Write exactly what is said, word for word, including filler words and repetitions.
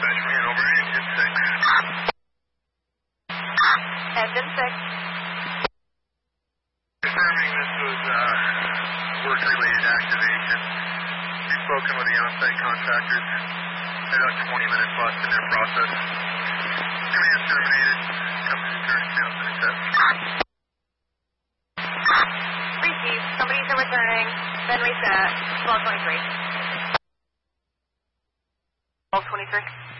dispatch man over engine six. Engine six. Confirming this was uh, work-related activation. We've spoken with the on-site contractors. They're about twenty minutes left in their process. Command terminated. Company returning sales intercept. Received. Companies are returning. Then reset. twelve twenty-three. twelve twenty-three.